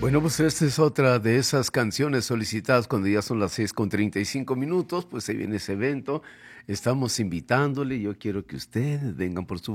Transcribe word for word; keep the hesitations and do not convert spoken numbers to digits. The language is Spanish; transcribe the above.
Bueno, pues esta es otra de esas canciones solicitadas cuando ya son las seis con treinta y cinco minutos, pues se viene ese evento, estamos invitándole, yo quiero que ustedes vengan por su